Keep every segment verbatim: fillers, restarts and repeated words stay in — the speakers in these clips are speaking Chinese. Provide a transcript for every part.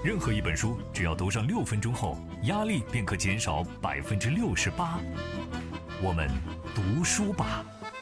任何一本书只要读上六分钟后，压力便可减少百分之六十八。我们读书吧。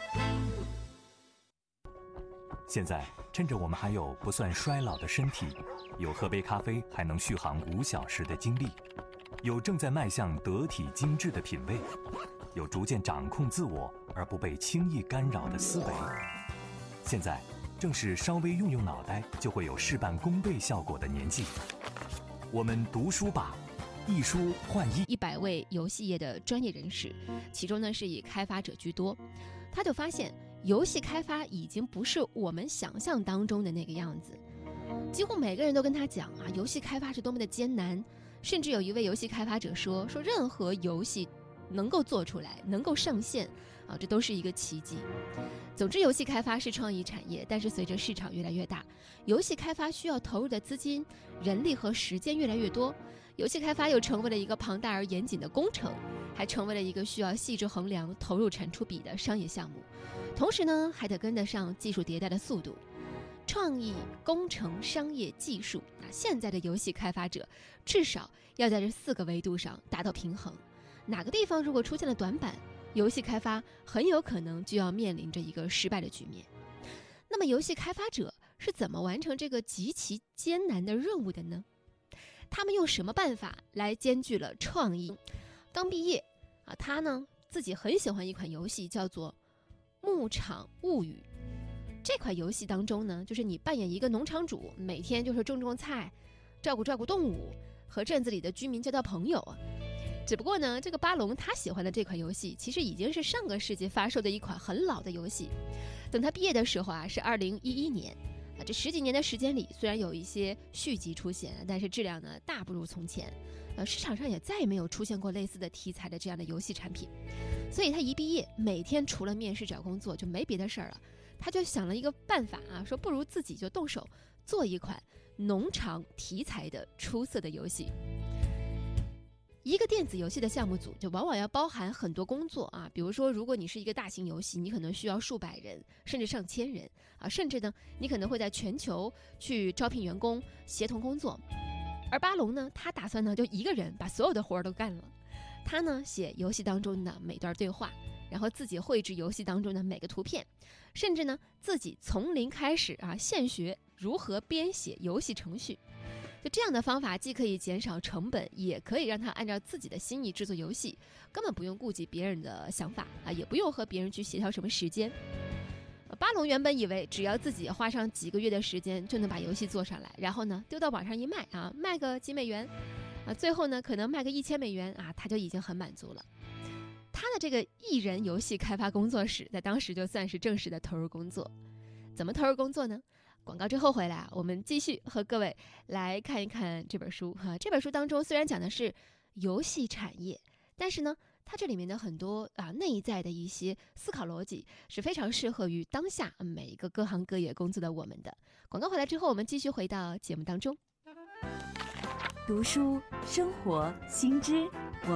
现在趁着我们还有不算衰老的身体，有喝杯咖啡还能续航五小时的精力，有正在迈向得体精致的品味，有逐渐掌控自我而不被轻易干扰的思维。现在正是稍微用用脑袋就会有事半功倍效果的年纪。我们读书吧，一书换一。 一百位游戏业的专业人士，其中呢是以开发者居多，他就发现游戏开发已经不是我们想象当中的那个样子。几乎每个人都跟他讲啊，游戏开发是多么的艰难，甚至有一位游戏开发者说，说任何游戏能够做出来，能够上线啊，这都是一个奇迹。总之，游戏开发是创意产业，但是随着市场越来越大，游戏开发需要投入的资金、人力和时间越来越多，游戏开发又成为了一个庞大而严谨的工程，还成为了一个需要细致衡量投入产出比的商业项目。同时呢，还得跟得上技术迭代的速度。创意、工程、商业、技术，那现在的游戏开发者至少要在这四个维度上达到平衡。哪个地方如果出现了短板，游戏开发很有可能就要面临着一个失败的局面。那么游戏开发者是怎么完成这个极其艰难的任务的呢？他们用什么办法来兼具了创意？刚毕业啊，他呢自己很喜欢一款游戏，叫做《牧场物语》。这款游戏当中呢，就是你扮演一个农场主，每天就是种种菜，照顾照顾动物，和镇子里的居民交交朋友啊。只不过呢，这个巴龙他喜欢的这款游戏其实已经是上个世纪发售的一款很老的游戏。等他毕业的时候啊，是二零一一年啊，这十几年的时间里，虽然有一些续集出现，但是质量呢大不如从前。呃，市场上也再也没有出现过类似的题材的这样的游戏产品。所以他一毕业，每天除了面试找工作就没别的事儿了。他就想了一个办法啊，说不如自己就动手做一款农场题材的出色的游戏。一个电子游戏的项目组就往往要包含很多工作啊，比如说如果你是一个大型游戏，你可能需要数百人甚至上千人啊，甚至呢你可能会在全球去招聘员工协同工作。而巴龙呢，他打算呢就一个人把所有的活儿都干了。他呢写游戏当中的每段对话，然后自己绘制游戏当中的每个图片，甚至呢自己从零开始啊现学如何编写游戏程序。就这样的方法既可以减少成本，也可以让他按照自己的心意制作游戏，根本不用顾及别人的想法啊，也不用和别人去协调什么时间。巴龙原本以为只要自己花上几个月的时间就能把游戏做上来，然后呢丢到网上一卖啊，卖个几美元啊，最后呢可能卖个一千美元啊，他就已经很满足了。他的这个一人游戏开发工作室在当时就算是正式的投入工作。怎么投入工作呢？广告之后回来，我们继续和各位来看一看这本书哈。这本书当中虽然讲的是游戏产业，但是呢，它这里面的很多啊内在的一些思考逻辑是非常适合于当下每一个各行各业工作的我们的。广告回来之后，我们继续回到节目当中。 读书、生活、新知，